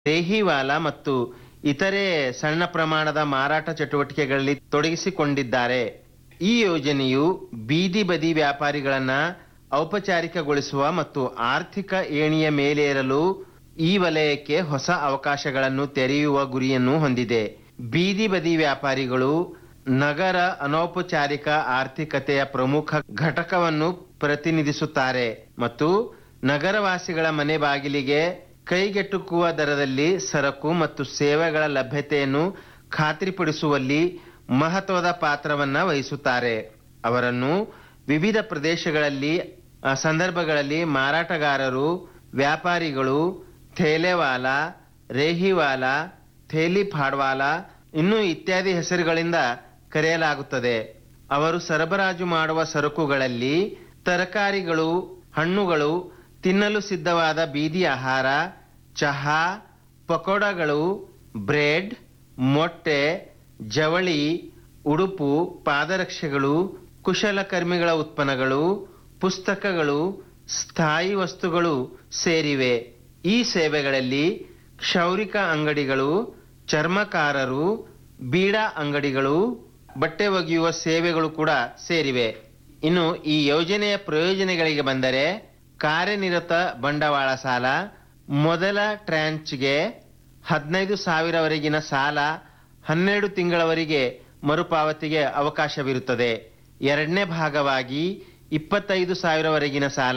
ರೇಹಿವಾಲ ಮತ್ತು ಇತರೆ ಸಣ್ಣ ಪ್ರಮಾಣದ ಮಾರಾಟ ಚಟುವಟಿಕೆಗಳಲ್ಲಿ ತೊಡಗಿಸಿಕೊಂಡಿದ್ದಾರೆ. ಈ ಯೋಜನೆಯು ಬೀದಿ ಬದಿ ವ್ಯಾಪಾರಿಗಳನ್ನ ಔಪಚಾರಿಕಗೊಳಿಸುವ ಮತ್ತು ಆರ್ಥಿಕ ಏಣಿಯ ಮೇಲೇರಲು ಈ ವಲಯಕ್ಕೆ ಹೊಸ ಅವಕಾಶಗಳನ್ನು ತೆರೆಯುವ ಗುರಿಯನ್ನು ಹೊಂದಿದೆ. ಬೀದಿ ಬದಿ ವ್ಯಾಪಾರಿಗಳು ನಗರ ಅನೌಪಚಾರಿಕ ಆರ್ಥಿಕತೆಯ ಪ್ರಮುಖ ಘಟಕವನ್ನು ಪ್ರತಿನಿಧಿಸುತ್ತಾರೆ ಮತ್ತು ನಗರವಾಸಿಗಳ ಮನೆ ಬಾಗಿಲಿಗೆ ಕೈಗೆಟುಕುವ ದರದಲ್ಲಿ ಸರಕು ಮತ್ತು ಸೇವೆಗಳ ಲಭ್ಯತೆಯನ್ನು ಖಾತ್ರಿಪಡಿಸುವಲ್ಲಿ ಮಹತ್ವದ ಪಾತ್ರವನ್ನ ವಹಿಸುತ್ತಾರೆ. ಅವರನ್ನು ವಿವಿಧ ಪ್ರದೇಶಗಳಲ್ಲಿ ಸಂದರ್ಭಗಳಲ್ಲಿ ಮಾರಾಟಗಾರರು, ವ್ಯಾಪಾರಿಗಳು, ಥೇಲೆವಾಲ, ರೇಹಿವಾಲ, ಥೇಲಿ ಫಾಡ್ವಾಲ ಇನ್ನೂ ಇತ್ಯಾದಿ ಹೆಸರುಗಳಿಂದ ಕರೆಯಲಾಗುತ್ತದೆ. ಅವರು ಸರಬರಾಜು ಮಾಡುವ ಸರಕುಗಳಲ್ಲಿ ತರಕಾರಿಗಳು, ಹಣ್ಣುಗಳು, ತಿನ್ನಲು ಸಿದ್ಧವಾದ ಬೀದಿ ಆಹಾರ, ಚಹಾ, ಪಕೋಡಗಳು, ಬ್ರೆಡ್, ಮೊಟ್ಟೆ, ಜವಳಿ, ಉಡುಪು, ಪಾದರಕ್ಷೆಗಳು, ಕುಶಲಕರ್ಮಿಗಳ ಉತ್ಪನ್ನಗಳು, ಪುಸ್ತಕಗಳು, ಸ್ಥಾಯಿ ವಸ್ತುಗಳು ಸೇರಿವೆ. ಈ ಸೇವೆಗಳಲ್ಲಿ ಕ್ಷೌರಿಕ ಅಂಗಡಿಗಳು, ಚರ್ಮಕಾರರು, ಬೀಡಾ ಅಂಗಡಿಗಳು, ಬಟ್ಟೆ ಒಗೆಯುವ ಸೇವೆಗಳು ಕೂಡ ಸೇರಿವೆ. ಇನ್ನು ಈ ಯೋಜನೆಯ ಪ್ರಯೋಜನಗಳಿಗೆ ಬಂದರೆ, ಕಾರ್ಯನಿರತ ಬಂಡವಾಳ ಸಾಲ, ಮೊದಲ ಟ್ರಾಂಚ್ಗೆ 15,000ವರೆಗಿನ ಸಾಲ 12 ತಿಂಗಳವರೆಗೆ ಮರುಪಾವತಿಗೆ ಅವಕಾಶವಿರುತ್ತದೆ. ಎರಡನೇ ಭಾಗವಾಗಿ 25,000ವರೆಗಿನ ಸಾಲ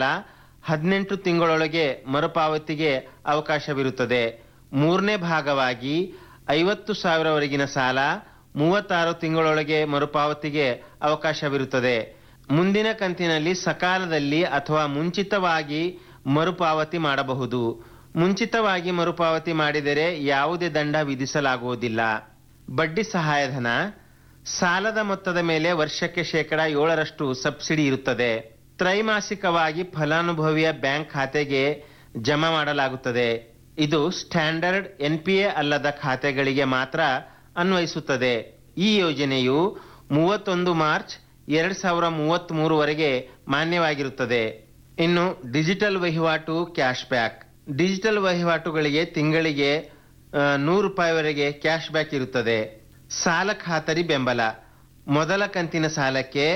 18 ತಿಂಗಳೊಳಗೆ ಮರುಪಾವತಿಗೆ ಅವಕಾಶವಿರುತ್ತದೆ. ಮೂರನೇ ಭಾಗವಾಗಿ 50,000ವರೆಗಿನ ಸಾಲ 36 ತಿಂಗಳೊಳಗೆ ಮರುಪಾವತಿಗೆ ಅವಕಾಶವಿರುತ್ತದೆ. ಮುಂದಿನ ಕಂತಿನಲ್ಲಿ ಸಕಾಲದಲ್ಲಿ ಅಥವಾ ಮುಂಚಿತವಾಗಿ ಮರುಪಾವತಿ ಮಾಡಬಹುದು. ಮುಂಚಿತವಾಗಿ ಮರುಪಾವತಿ ಮಾಡಿದರೆ ಯಾವುದೇ ದಂಡ ವಿಧಿಸಲಾಗುವುದಿಲ್ಲ. ಬಡ್ಡಿ ಸಹಾಯಧನ, ಸಾಲದ ಮೊತ್ತದ ಮೇಲೆ ವರ್ಷಕ್ಕೆ 7% ಸಬ್ಸಿಡಿ ಇರುತ್ತದೆ. ತ್ರೈಮಾಸಿಕವಾಗಿ ಫಲಾನುಭವಿಯ ಬ್ಯಾಂಕ್ ಖಾತೆಗೆ ಜಮಾ ಮಾಡಲಾಗುತ್ತದೆ. ಇದು ಸ್ಟ್ಯಾಂಡರ್ಡ್ NPA ಅಲ್ಲದ ಖಾತೆಗಳಿಗೆ ಮಾತ್ರ ಅನ್ವಯಿಸುತ್ತದೆ. ಈ ಯೋಜನೆಯು 31 ಮಾರ್ಚ್ 2033ವರೆಗೆ ಮಾನ್ಯವಾಗಿರುತ್ತದೆ. ಇನ್ನು ಡಿಜಿಟಲ್ ವಹಿವಾಟು ಕ್ಯಾಶ್ ಬ್ಯಾಕ್. ಡಿಜಿಟಲ್ ವಹಿವಾಟುಗಳಿಗೆ ತಿಂಗಳಿಗೆ ₹100ವರೆಗೆ ಕ್ಯಾಶ್ ಬ್ಯಾಕ್ ಇರುತ್ತದೆ. ಸಾಲ ಖಾತರಿ ಬೆಂಬಲ. ಮೊದಲ ಕಂತಿನ ಸಾಲಕ್ಕೆ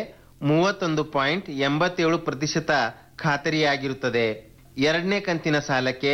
31.87% ಖಾತರಿಯಾಗಿರುತ್ತದೆ. ಎರಡನೇ ಕಂತಿನ ಸಾಲಕ್ಕೆ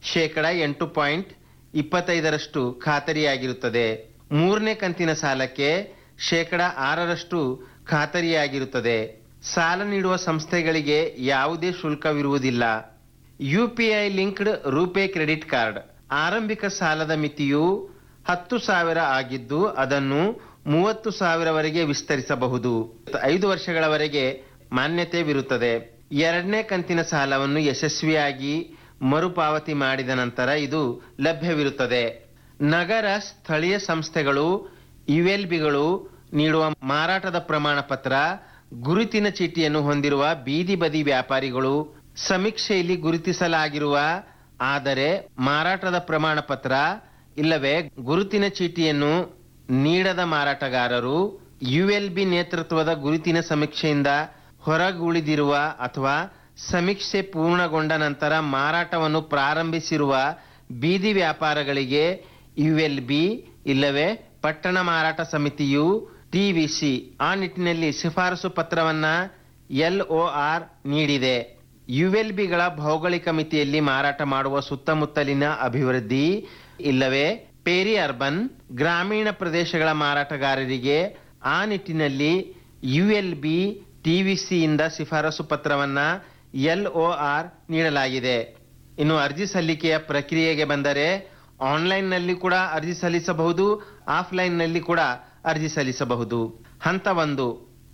8.25% ಖಾತರಿಯಾಗಿರುತ್ತದೆ. ಮೂರನೇ ಕಂತಿನ ಸಾಲಕ್ಕೆ 6% ಖಾತರಿಯಾಗಿರುತ್ತದೆ. ಸಾಲ ನೀಡುವ ಸಂಸ್ಥೆಗಳಿಗೆ ಯಾವುದೇ ಶುಲ್ಕವಿರುವುದಿಲ್ಲ. UPI linked RuPay credit card. ಆರಂಭಿಕ ಸಾಲದ ಮಿತಿಯು 10,000 ಆಗಿದ್ದು ಅದನ್ನು 30,000ವರೆಗೆ ವಿಸ್ತರಿಸಬಹುದು. 5 ವರ್ಷಗಳವರೆಗೆ ಮಾನ್ಯತೆವಿರುತ್ತದೆ. ಎರಡನೇ ಕಂತಿನ ಸಾಲವನ್ನು ಯಶಸ್ವಿಯಾಗಿ ಮರುಪಾವತಿ ಮಾಡಿದ ನಂತರ ಇದು ಲಭ್ಯವಿರುತ್ತದೆ. ನಗರ ಸ್ಥಳೀಯ ಸಂಸ್ಥೆಗಳು, ULBಗಳು ನೀಡುವ ಮಾರಾಟದ ಪ್ರಮಾಣ ಪತ್ರ, ಗುರುತಿನ ಚೀಟಿಯನ್ನು ಹೊಂದಿರುವ ಬೀದಿ ಬದಿ ವ್ಯಾಪಾರಿಗಳು, ಸಮೀಕ್ಷೆಯಲ್ಲಿ ಗುರುತಿಸಲಾಗಿರುವ ಆದರೆ ಮಾರಾಟದ ಪ್ರಮಾಣ ಪತ್ರ ಇಲ್ಲವೇ ಗುರುತಿನ ಚೀಟಿಯನ್ನು ನೀಡದ ಮಾರಾಟಗಾರರು, ULB ನೇತೃತ್ವದ ಗುರುತಿನ ಸಮೀಕ್ಷೆಯಿಂದ ಹೊರಗುಳಿದಿರುವ ಅಥವಾ ಸಮೀಕ್ಷೆ ಪೂರ್ಣಗೊಂಡ ನಂತರ ಮಾರಾಟವನ್ನು ಪ್ರಾರಂಭಿಸಿರುವ ಬೀದಿ ವ್ಯಾಪಾರಗಳಿಗೆ ULB ಇಲ್ಲವೇ ಪಟ್ಟಣ ಮಾರಾಟ ಸಮಿತಿಯು TVC ಆ ನಿಟ್ಟಿನಲ್ಲಿ ಶಿಫಾರಸು ಪತ್ರವನ್ನ LOR ನೀಡಿದೆ. ULBಗಳ ಭೌಗೋಳಿಕ ಮಿತಿಯಲ್ಲಿ ಮಾರಾಟ ಮಾಡುವ ಸುತ್ತಮುತ್ತಲಿನ ಅಭಿವೃದ್ಧಿ ಇಲ್ಲವೇ ಪೇರಿ ಅರ್ಬನ್ ಗ್ರಾಮೀಣ ಪ್ರದೇಶಗಳ ಮಾರಾಟಗಾರರಿಗೆ ಆ ನಿಟ್ಟಿನಲ್ಲಿ ULB TVC ಇಂದ ಶಿಫಾರಸು ಪತ್ರವನ್ನ LOR ನೀಡಲಾಗಿದೆ. ಇನ್ನು ಅರ್ಜಿ ಸಲ್ಲಿಕೆಯ ಪ್ರಕ್ರಿಯೆಗೆ ಬಂದರೆ ಆನ್ಲೈನ್ ನಲ್ಲಿ ಕೂಡ ಅರ್ಜಿ ಸಲ್ಲಿಸಬಹುದು, ಆಫ್ಲೈನ್ ನಲ್ಲಿ ಕೂಡ ಅರ್ಜಿ ಸಲ್ಲಿಸಬಹುದು. ಹಂತ 1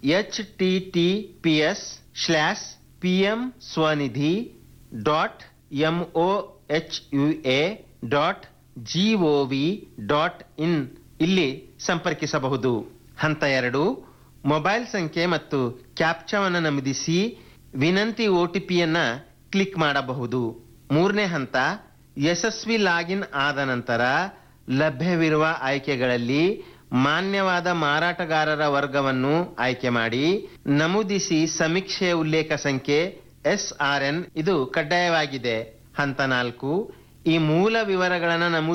https://pmswanithi.mohua.gov.in ಇಲ್ಲಿ ಸಂಪರ್ಕಿಸಬಹುದು. ಹಂತ 2 ಮೊಬೈಲ್ ಸಂಖ್ಯೆ ಮತ್ತು ಕ್ಯಾಪ್ಚಾವನ್ನು ನಮೂದಿಸಿ ವಿನಂತಿ OTPಯನ್ನ ಕ್ಲಿಕ್ ಮಾಡಬಹುದು. ಮೂರನೇ ಹಂತ ಯಶಸ್ವಿ ಲಾಗಿನ್ ಆದ ನಂತರ ಲಭ್ಯವಿರುವ ಆಯ್ಕೆಗಳಲ್ಲಿ ಮಾನ್ಯವಾದ ಮಾರಾಟಗಾರರ ವರ್ಗವನ್ನು ಆಯ್ಕೆ ಮಾಡಿ ನಮೂದಿಸಿ ಸಮೀಕ್ಷೆಯ ಉಲ್ಲೇಖ ಸಂಖ್ಯೆ SRN ಇದು ಕಡ್ಡಾಯವಾಗಿದೆ. ಹಂತ 4 ಈ ಮೂಲ ವಿವರಗಳನ್ನು ನಮೂದಿಸಿ